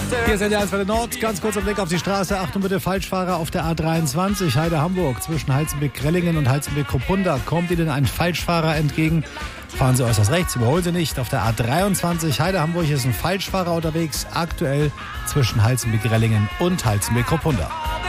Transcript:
Hier ist der Eiswelle Nord. Ganz kurzer Blick auf die Straße. Achtung bitte, Falschfahrer auf der A23 Heide Hamburg zwischen Heizenbeck-Grellingen und Heizenbeck-Kruppunda. Kommt Ihnen ein Falschfahrer entgegen? Fahren Sie äußerst rechts, überholen Sie nicht. Auf der A23 Heide Hamburg ist ein Falschfahrer unterwegs, aktuell zwischen Heizenbeck-Grellingen und Heizenbeck-Kruppunda.